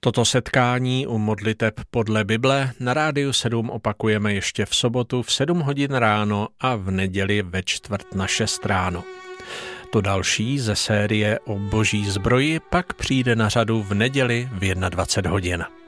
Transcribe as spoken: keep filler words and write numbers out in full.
Toto setkání u modliteb podle Bible na Rádiu sedm opakujeme ještě v sobotu v sedm hodin ráno a v neděli ve čtvrt na šest ráno. To další ze série o boží zbroji pak přijde na řadu v neděli v dvacet jedna hodin.